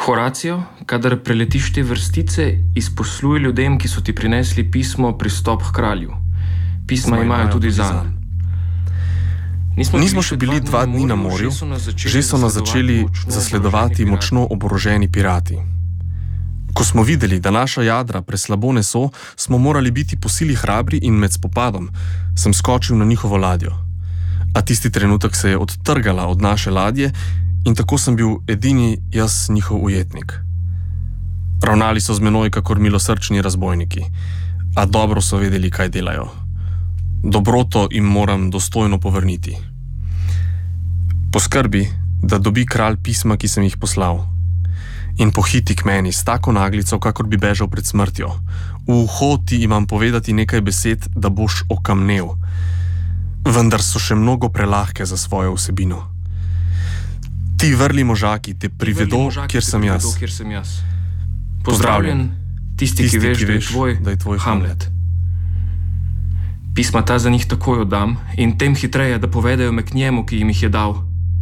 Horacio, kadar preletiš te vrstice, izposluj ljudem, ki so ti prinesli pismo, pristop k kralju. Pisma imajo tudi zanj. Nismo še bili 2 dni na morju, že so nas začeli zasledovati močno oboroženi pirati. Ko smo videli, da naša jadra preslabo neso, smo morali biti po sili hrabri in med spopadom sem skočil na njihovo ladjo. A tisti trenutek se je odtrgala od naše ladje in tako sem bil edini jaz njihov ujetnik. Ravnali so z menoj kakor milosrčni razbojniki, a dobro so vedeli, kaj delajo. Dobroto jim moram dostojno povrniti. Poskrbi, da dobi kralj pisma, ki sem jih poslal. In pohiti k meni s tako naglico, kakor bi bežal pred smrtjo. V uho ti imam povedati nekaj besed, da boš okamnel. Vendar so še mnogo prelahke za svojo vsebino. Ti vrli možaki te privedo, kjer sem jaz. Pozdravljen, tisti, ki veš, da je tvoj Hamlet. Pisma ta za njih takoj oddam in tem hitreje, da povedajo me k njemu, ki jim jih je dal.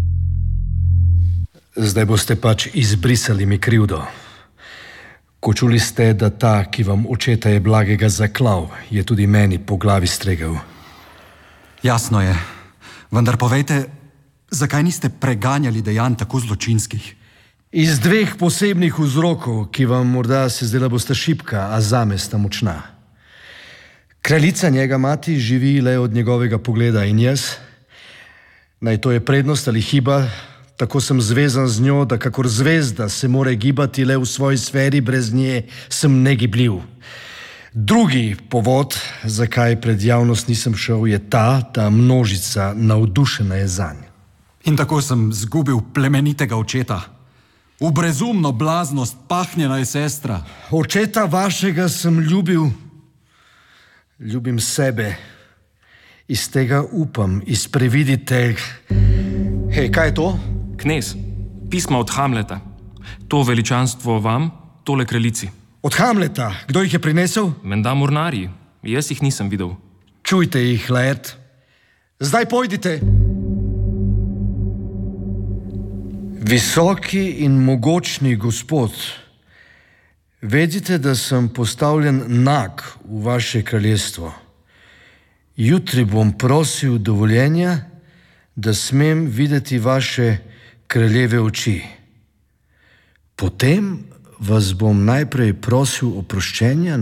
Zdaj boste pač izbrisali mi krivdo. Ko čuli ste, da ta, ki vam očeta je blagega zaklav, je tudi meni po glavi stregel. Jasno je. Vendar povejte, zakaj niste preganjali dejanj tako zločinskih? Iz 2 posebnih vzrokov, ki vam morda se zdela bosta šibka, a zame sta močna. Kraljica njega mati živi le od njegovega pogleda in jaz, naj to je prednost ali hiba, tako sem zvezan z njo, da kakor zvezda se more gibati le v svoji sferi, brez nje sem negibljiv. Drugi povod, zakaj pred javnost nisem šel, je ta, da množica navdušena je zanj. In tako sem zgubil plemenitega očeta. V brezumno blaznost pahnjena je sestra. Očeta vašega sem ljubil, ljubim sebe. Iz tega upam, izprevidite. Hej, kaj je to? Knez, pisma od Hamleta. To veličanstvo vam, tole kraljici. Od Hamleta? Kdo jih je prinesel? Menda mornarji. Jaz jih nisem videl. Čujte jih, Laert. Zdaj pojdite. Visoki in mogočni gospod, vedite, da sem postavljen nag v vaše kraljestvo. Jutri bom prosil dovoljenja, da smem videti vaše kraljeve oči. Potem vas bom najprej prosil oproščenja